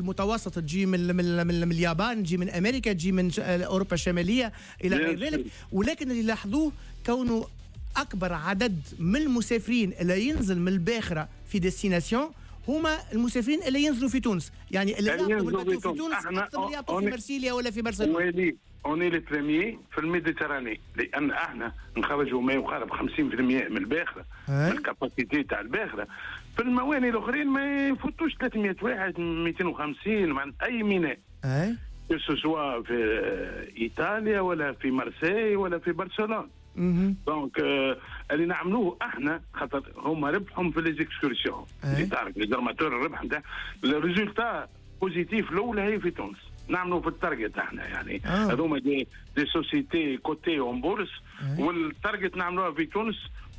متوسط تجي من اليابان، تجي من امريكا، تجي من اوروبا الشماليه الى غير ذلك. ولكن اللي لاحظوه كونه اكبر عدد من المسافرين اللي ينزل من الباخره في ديستيناسيون هما المسافرين اللي ينزلوا في تونس، يعني اللي ينزلوا في تونس اكثر من يعطوا في مرسيليا ولا في برشلونه. اوني لي بريميي في الميديتراني، لان احنا نخرجوا ما يقارب 50% من الباخره، من الكاباسيتي تاع الباخره. في الموانئ الاخرين ما يفوتوش 300 واحد، 250 مع اي ميناء، سواء في ايطاليا ولا في مارسي ولا في برشلونه. دونك اللي نعملوه احنا خاطر هما ربحهم في لي زيكسكورسيون، اللي تعرف لي درماتور الربح نتاع الريزولتا بوزيتيف الاولى هي في تونس. نعملوا في التارجت احنا يعني هذوما دي سوسيتي كوتي اون بورس، والتارجت نعملوها في تونس،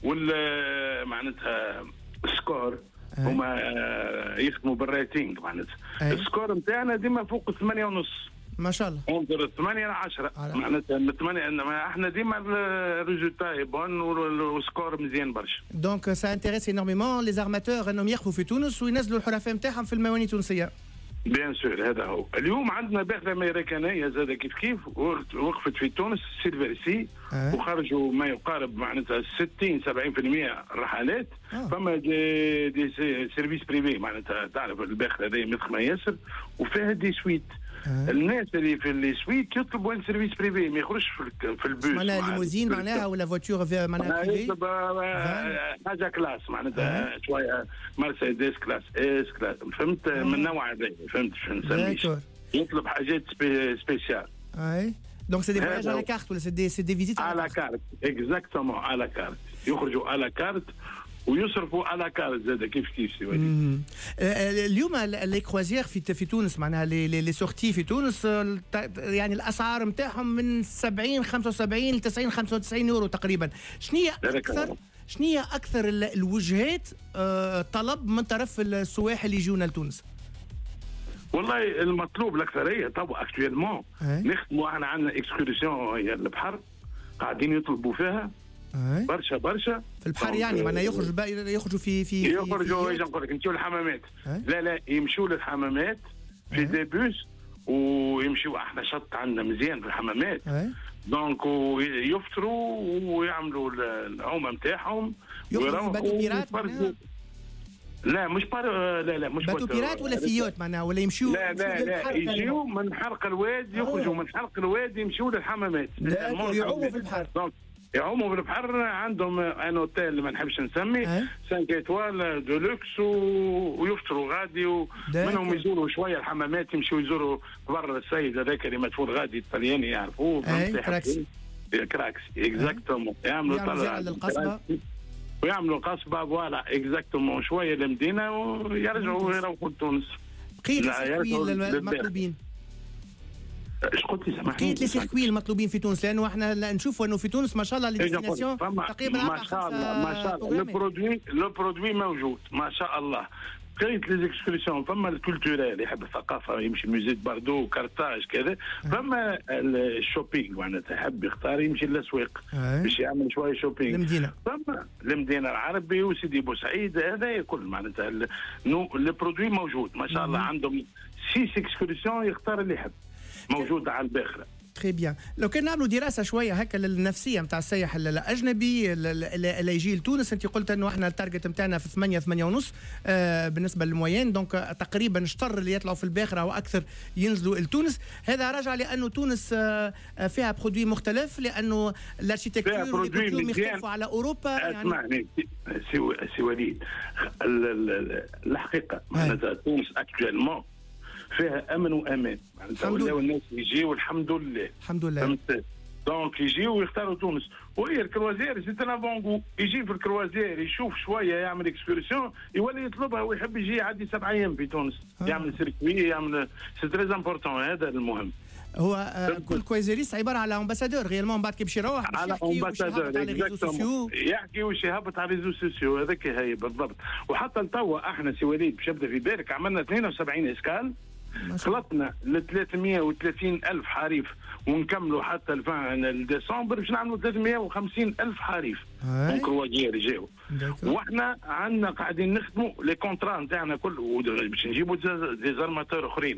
معناتها سكور هما يخدموا بالريتينغ. معناتها السكور نتاعنا ديما فوق 8.5 ما شاء الله، انظر 8 ل 10 معناتها من 8. انما احنا ديما الريزولتا بون والسكور مزيان برشا. دونك سا انتريس انورميمون لي زارماتور انهم يخفوا في تونس وينزلوا الحرفاء نتاعهم في الموانئ التونسيه. بيان سور هذا هو. اليوم عندنا باخره امريكانيه زاد كيف وقفت في تونس سيلفرسي، وخرجوا ما يقارب معناتها 60-70% الرحلات. فما دي سيرفيس بريفي معناتها تعرف الباخره هذه مضخمه ياسر وفيها دي سويت. الناس اللي في اللي سويت يطلبوا ان سيرفيس بريفي، ما يخرجش في البوس معناها ليموزين معناها ولا فواتور معناها بريفي، حاجه كلاس معناتها شويه مرسيدس كلاس اس كلاس، فهمت من نوع هذا، فهمت شو نسميش، يطلب حاجات سبيسيال. دونك سي دي فواياج على كارت ولا سي دي فيزيت على كارت؟ اكزاكتومون على كارت، يخرجوا على كارت ويصرفوا على كارت زاد كيف سوالي. اليوم لي كروازير في تونس معناها لي سورتي في تونس يعني الاسعار نتاعهم من 70 75 90 95 يورو تقريبا. شنو اكثر الوجهات طلب من طرف السواح اللي يجونا لتونس؟ والله المطلوب الاكثريه طبعا اكتويلمون نخدموا احنا عندنا اكسكورسيون هي البحر قاعدين يطلبوا فيها برشا في البحر، يعني معناها يخرجوا في يخرجوا نقول لك يمشوا للحمامات. لا يمشوا للحمامات في دي بوس، ويمشوا احنا شط عندنا مزيان في الحمامات. دونك يفطروا ويعملوا العومه نتاعهم ويروحوا باتو بيرات. لا مش لا مش باتو بيرات ولا فيوت معناها، ولا يمشيوا لا يجيوا من حرق الواد، يخرجوا من حرق الواد يمشوا للحمامات يعوموا في البحر. يعوموا في البحر. عندهم ان اوتيل ما نحبش نسمي 5 ايتوال دولوكس، ويفطروا غادي، ومنهم يزوروا شويه الحمامات، يمشوا يزوروا كبر السيد هذاك اللي مدفون غادي الطلياني يعرفوه، كراكس اكزاكتومون. يعملوا طلعه للقصبه ويعملوا قصبه فوالا اكزاكتومون، شويه للمدينه ويرجعوا يروحوا لتونس. بقيت السيركوي المطلوبين، ايش قلت لي سامحني؟ بقيت لي سيركوي المطلوبين في تونس، لانه احنا نشوفوا انه في تونس ما شاء الله ليديستيناسيون تقريبا ما شاء الله لو برودوي موجود ما شاء الله. بقيت لي زيكسكورسيون، فما الكولتورال يحب الثقافه يمشي ميوزيت باردو كارتاج كذا، فما الشوبينغ معناتها يحب يختار يمشي للاسواق باش يعمل شويه شوبينغ المدينه، فما المدينه العربي وسيدي بوسعيد هذا كل معناتها البرودوي موجود ما شاء الله. عندهم 6 اكسكورسيون يختار اللي يحب موجوده على الباخره. تري بيان. لو كان نعملوا دراسه شويه هكا للنفسيه نتاع السائح الاجنبي اللي يجي لتونس، انت قلت انه احنا التارجت نتاعنا في 8 ونص بالنسبه للموين، دونك تقريبا شطر اللي يطلعوا في الباخره واكثر ينزلوا لتونس. هذا راجع لانه تونس فيها برودوي مختلف، لانه الاركيتكتور والكولتور مختلفوا على اوروبا. اسمعني سي وليد، الحقيقه معناتها تونس اكتويلمون فيها امن وامان معناتها، ولاو الناس يجيوا الحمد لله فهمت. دونك يجيوا ويختاروا تونس، وهي الكروازير سي ان افونغو. يجي في الكروازير يشوف شويه يعمل اكسكورسيون يولي يطلبها ويحب يجي يعدي 7 ايام في تونس يعمل سيركوي يعمل سي تري امبورطون. هذا المهم. هو كل كويزيريست عباره على امباسادور ريالمون، بعد كي باش يروح على امباسادور يحكي واش يهبط على ريزو سوسيو. هذاك هي بالضبط. وحتى لتوا احنا سي وليد باش يبدا في بالك عملنا 72 اسكال، خلطنا ل 330 ألف حريف، ونكملوا حتى ديسمبر باش نعملوا 350 ألف حريف من كروازير يجيو. واحنا عندنا قاعدين نخدموا لي كونترا نتاعنا كل باش نجيبوا دي زارماتور اخرين